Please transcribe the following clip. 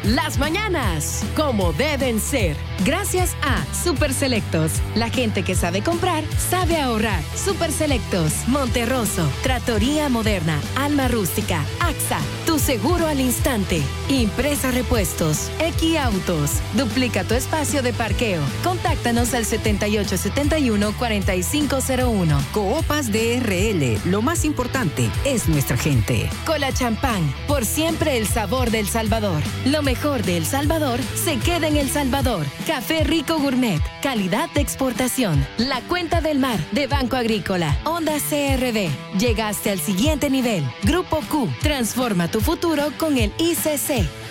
las mañanas, como deben ser. Gracias a Super Selectos. La gente que sabe comprar, sabe ahorrar. Super Selectos, Monterroso, Trattoria Moderna, Alma Rústica, AXA, tu seguro al instante. Impresa Repuestos, Equiautos. Duplica tu espacio de parqueo. Contáctanos al 7871-4501. Coopas DRL, lo más importante es nuestra gente. Cola Champán, por siempre el sabor del Salvador. Lo mejor de El Salvador se queda en El Salvador. Café Rico Gourmet, calidad de exportación. La Cuenta del Mar de Banco Agrícola. Honda CRB, llegaste al siguiente nivel. Grupo Q, transforma tu futuro con el ICC.